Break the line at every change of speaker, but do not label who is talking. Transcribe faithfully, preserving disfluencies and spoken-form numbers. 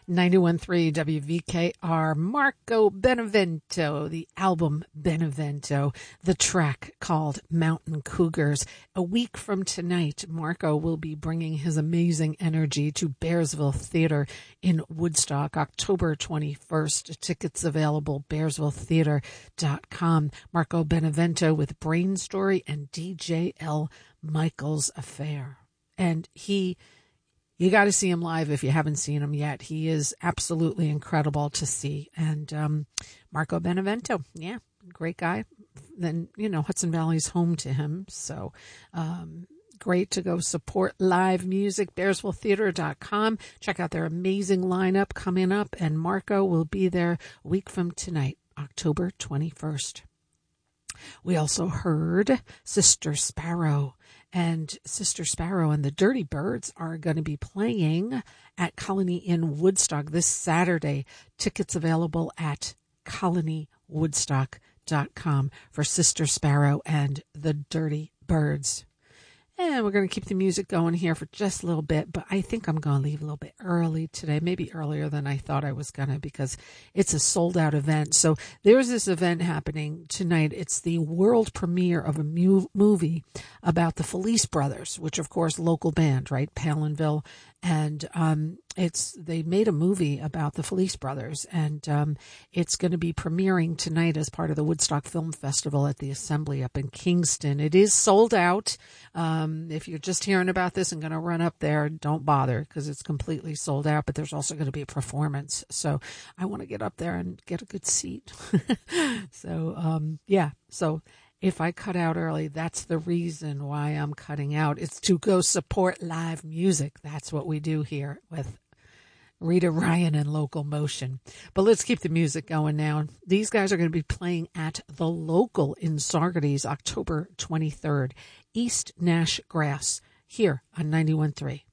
ninety-one point three W V K R, Marco Benevento, the album Benevento, the track called Mountain Cougars. A week from tonight, Marco will be bringing his amazing energy to Bearsville Theater in Woodstock, October twenty-first. Tickets available, bearsville theater dot com. Marco Benevento with Brain Story and D J L Michael's Affair. And he... You got to see him live if you haven't seen him yet. He is absolutely incredible to see. And um, Marco Benevento, yeah, great guy. Then, you know, Hudson Valley's home to him. So um, great to go support live music, bearsville theater dot com. Check out their amazing lineup coming up. And Marco will be there a week from tonight, October twenty-first. We also heard Sister Sparrow. And Sister Sparrow and the Dirty Birds are going to be playing at Colony in Woodstock this Saturday. Tickets available at colony woodstock dot com for Sister Sparrow and the Dirty Birds. And we're going to keep the music going here for just a little bit, but I think I'm going to leave a little bit early today, maybe earlier than I thought I was going to, because it's a sold-out event. So there's this event happening tonight. It's the world premiere of a mu- movie about the Felice Brothers, which, of course, local band, right? Palinville. And um, it's they made a movie about the Felice Brothers, and um, it's going to be premiering tonight as part of the Woodstock Film Festival at the Assembly up in Kingston. It is sold out. Um, if you're just hearing about this and going to run up there, don't bother, because it's completely sold out, but there's also going to be a performance. So I want to get up there and get a good seat. so, um, yeah, so... If I cut out early, that's the reason why I'm cutting out. It's to go support live music. That's what we do here with Rita Ryan and Local Motion. But let's keep the music going now. These guys are going to be playing at The Local in Saugerties, October twenty-third. East Nash Grass, here on ninety-one point three.